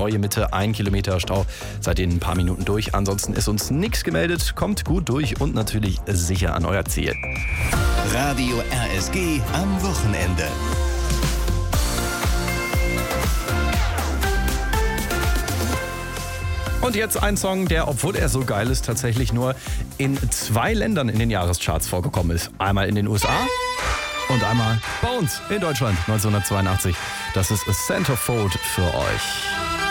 Neue Mitte, 1 Kilometer Stau. Seid ihr in ein paar Minuten durch. Ansonsten ist uns nichts gemeldet. Kommt gut durch und natürlich sicher an euer Ziel. Radio RSG am Wochenende. Und jetzt ein Song, der, obwohl er so geil ist, tatsächlich nur in 2 Ländern in den Jahrescharts vorgekommen ist. Einmal in den USA und einmal bei uns in Deutschland 1982. Das ist A Centerfold für euch.